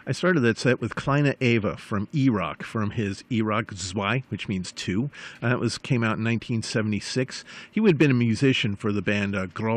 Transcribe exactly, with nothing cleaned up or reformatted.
I started that set with Kleine Eva from E-Rock, from his E-Rock Zwei, which means two. Uh, that was came out in nineteen seventy-six. He would have been a musician for the band uh,